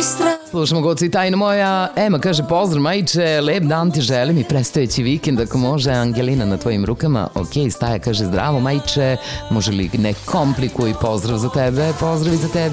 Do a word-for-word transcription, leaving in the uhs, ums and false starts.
Slušamo Goca i tajna moja. Ema kaže pozdrav majče, lep dan ti želim i predstojeći vikend ako može. Angelina na tvojim rukama. Ok, Staja kaže zdravo majče, može li ne komplikuj, pozdrav za tebe, pozdrav i za tebe.